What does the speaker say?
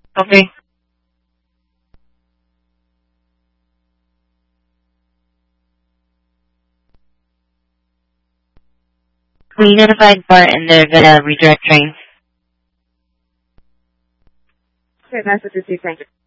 Okay. We notified BART and they're gonna redirect trains. Okay, message received. Thank you.